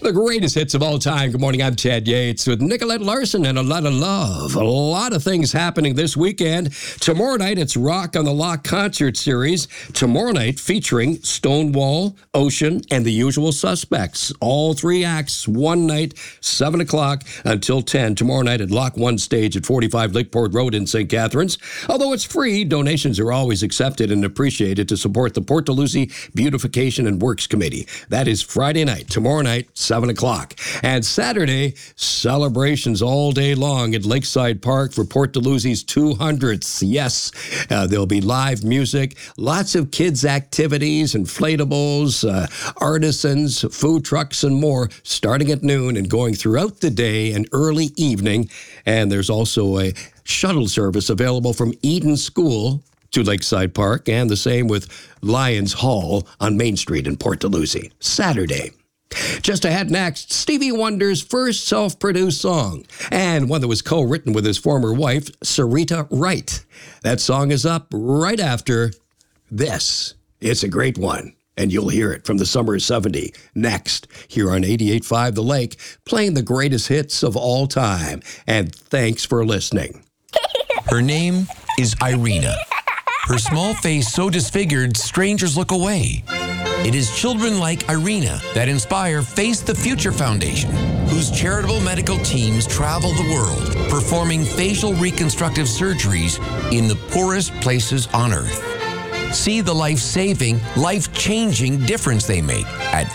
The greatest hits of all time. Good morning, I'm Ted Yates with Nicolette Larson and a lot of love. A lot of things happening this weekend. Tomorrow night, it's Rock on the Lock concert series. Tomorrow night, featuring Stonewall, Ocean, and the Usual Suspects. All three acts, one night, 7 o'clock until 10. Tomorrow night at Lock 1 Stage at 45 Lakeport Road in St. Catharines. Although it's free, donations are always accepted and appreciated to support the Port Dalhousie Beautification and Works Committee. That is Friday night. Tomorrow night, 7 o'clock. And Saturday, celebrations all day long at Lakeside Park for Port Dalhousie's 200th. Yes, there'll be live music, lots of kids' activities, inflatables, artisans, food trucks, and more, starting at noon and going throughout the day and early evening. And there's also a shuttle service available from Eden School to Lakeside Park, and the same with Lions Hall on Main Street in Port Dalhousie. Saturday. Just ahead next, Stevie Wonder's first self-produced song, and one that was co-written with his former wife, Sarita Wright. That song is up right after this. It's a great one, and you'll hear it from the summer of 70 next here on 88.5 The Lake, playing the greatest hits of all time. And thanks for listening. Her name is Irina. Her small face so disfigured, strangers look away. It is children like Irina that inspire Face the Future Foundation, whose charitable medical teams travel the world, performing facial reconstructive surgeries in the poorest places on Earth. See the life-saving, life-changing difference they make at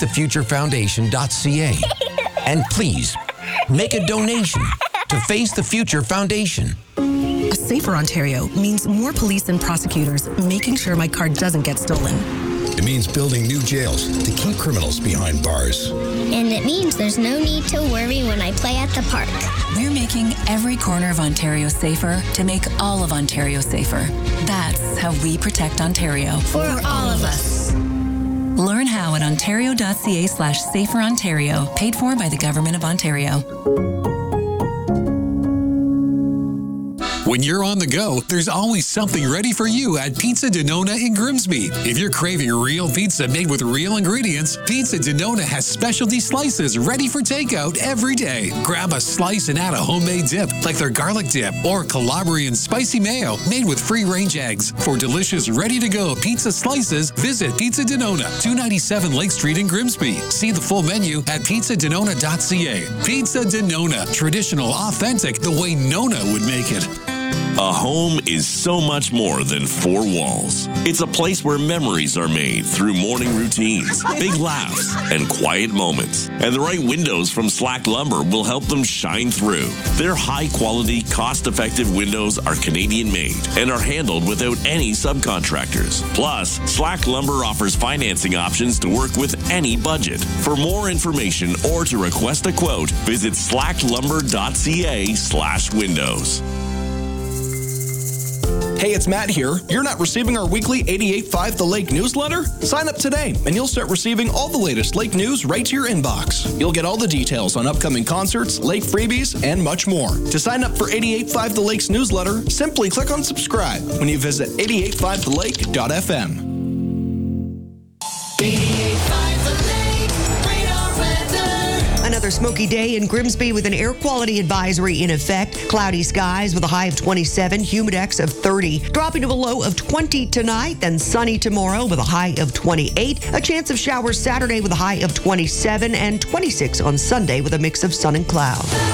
facethefuturefoundation.ca. And please, make a donation to Face the Future Foundation. A safer Ontario means more police and prosecutors making sure my car doesn't get stolen. It means building new jails to keep criminals behind bars. And it means there's no need to worry when I play at the park. We're making every corner of Ontario safer to make all of Ontario safer. That's how we protect Ontario. For all of us. Learn how at ontario.ca/saferontario, paid for by the Government of Ontario. When you're on the go, there's always something ready for you at Pizza Denona in Grimsby. If you're craving real pizza made with real ingredients, Pizza Denona has specialty slices ready for takeout every day. Grab a slice and add a homemade dip, like their garlic dip or Calabrian spicy mayo made with free-range eggs. For delicious, ready-to-go pizza slices, visit Pizza Denona, 297 Lake Street in Grimsby. See the full menu at pizzadenona.ca. Pizza Denona, traditional, authentic, the way Nona would make it. A home is so much more than four walls. It's a place where memories are made through morning routines, big laughs, and quiet moments. And the right windows from Slack Lumber will help them shine through. Their high-quality, cost-effective windows are Canadian-made and are handled without any subcontractors. Plus, Slack Lumber offers financing options to work with any budget. For more information or to request a quote, visit slacklumber.ca/windows. Hey, it's Matt here. You're not receiving our weekly 88.5 The Lake newsletter? Sign up today, and you'll start receiving all the latest lake news right to your inbox. You'll get all the details on upcoming concerts, lake freebies, and much more. To sign up for 88.5 The Lake's newsletter, simply click on subscribe when you visit 885thelake.fm. 88.5 The Lake, radar weather. Another smoky day in Grimsby with an air quality advisory in effect. Cloudy skies with a high of 27, humidex of 30. Dropping to a low of 20 tonight, then sunny tomorrow with a high of 28. A chance of showers Saturday with a high of 27 and 26 on Sunday with a mix of sun and cloud.